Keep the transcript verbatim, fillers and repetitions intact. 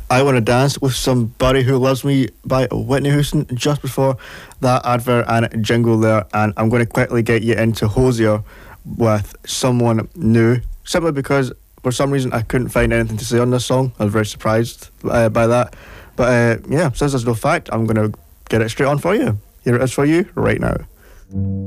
I Want to Dance with Somebody Who Loves Me by Whitney Houston just before that advert and jingle there. And I'm going to quickly get you into Hozier with Someone New, simply because for some reason I couldn't find anything to say on this song. I was very surprised uh, by that. But uh, yeah, since there's no fact, I'm going to get it straight on for you. Here it is for you right now.